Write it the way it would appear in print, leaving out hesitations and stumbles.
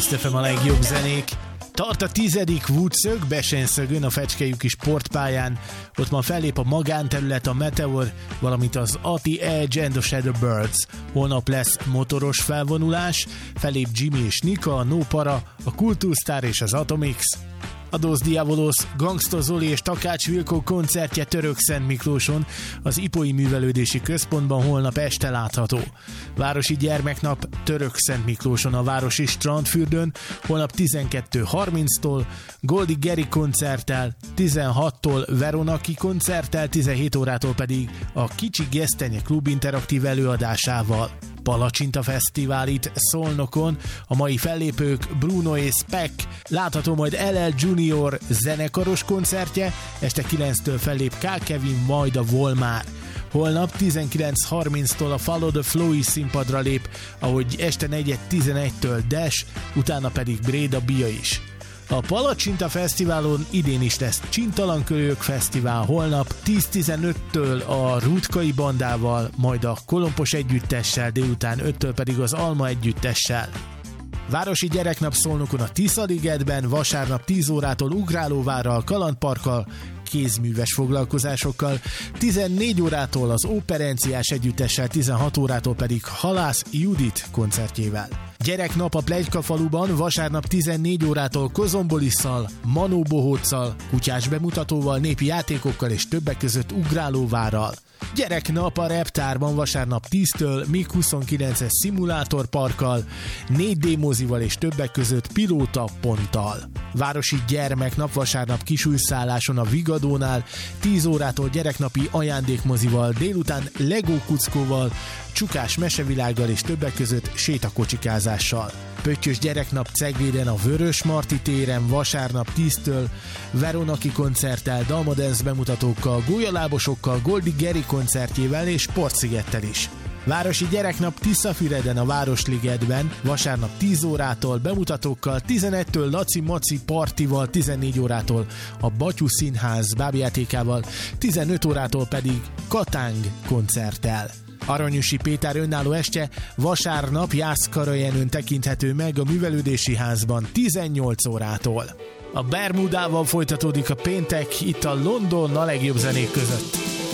Best FM a legjobb zenék. Tart a 10. Woodszög, Besenszögön, a Fecskelyüki sportpályán. Ott ma fellép a magánterület, a Meteor, valamint az Ati Edge and the Shadow Birds. Holnap lesz motoros felvonulás, fellép Jimmy és Nika, a No Para, a Kultúrsztár és az Atomix. A Dos Diabolos, Gangsta Zoli és Takács Vilkó koncertje Törökszentmiklóson, az Ipói Művelődési Központban holnap este látható. Városi Gyermeknap Törökszentmiklóson, a Városi Strandfürdőn, holnap 12:30-tól, Goldi Geri koncerttel, 16-tól Veronaki koncerttel, 17 órától pedig a Kicsi Gesztenye Klub interaktív előadásával. Palacsinta Fesztivál itt Szolnokon, a mai fellépők Bruno és Speck, látható majd LL Junior zenekaros koncertje, este 9-től fellép K. Kevin, majd a Volmár. Holnap 19:30-tól a Follow the Flow is színpadra lép, ahogy este 4:11-től Dash, utána pedig Bréda Bia is. A Palacsinta Fesztiválon idén is lesz Csintalankölyök Fesztivál holnap 10:15-től a Rutkai bandával, majd a Kolompos együttessel, délután 5-től pedig az Alma együttessel. Városi Gyereknap Szolnokon a Tiszaligetben, vasárnap 10 órától Ugrálóvárral, Kalandparkkal, kézműves foglalkozásokkal, 14 órától az Operenciás együttessel, 16 órától pedig Halász Judit koncertjével. Gyereknap a Pletykafaluban, vasárnap 14 órától Kozombolisszal, Manó Bohóccal, kutyás bemutatóval, népi játékokkal és többek között Ugrálóvárral. Gyereknap a Reptárban, vasárnap 10-től MiG-29-es szimulátorparkkal, 4D mozival és többek között pilótaponttal. Városi Gyermeknap vasárnap Kisújszálláson a Vigadónál, 10 órától gyereknapi ajándékmozival, délután Lego kuckóval, csukás mesevilággal és többek között sétakocsikázással. Pöttyös Gyereknap Cegléden a Vörös Marti téren, vasárnap 10-től Veronaki koncerttel, Dalmadance bemutatókkal, gólyalábosokkal, Goldi Geri koncertjével és Sportszigettel is. Városi Gyereknap Tiszafüreden a Városligetben, vasárnap 10 órától bemutatókkal, 11-től Laci Maci partival, 14 órától a Batyú Színház bábjátékával, 15 órától pedig Katáng koncerttel. Aranyusi Péter önálló estje vasárnap Jászkarajenőn tekinthető meg a Művelődési Házban 18 órától. A Bermudával folytatódik a péntek itt a London a legjobb zenék között.